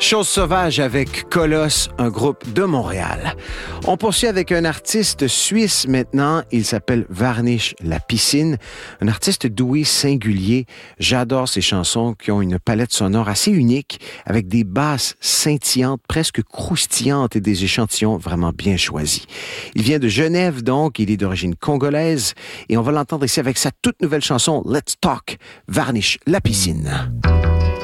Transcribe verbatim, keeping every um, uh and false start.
Chose sauvage avec Colosse, un groupe de Montréal. On poursuit avec un artiste suisse maintenant. Il s'appelle Varnish la Piscine. Un artiste doué, singulier. J'adore ses chansons qui ont une palette sonore assez unique avec des basses scintillantes, presque croustillantes et des échantillons vraiment bien choisis. Il vient de Genève donc. Il est d'origine congolaise et on va l'entendre ici avec sa toute nouvelle chanson Let's Talk, Varnish la Piscine.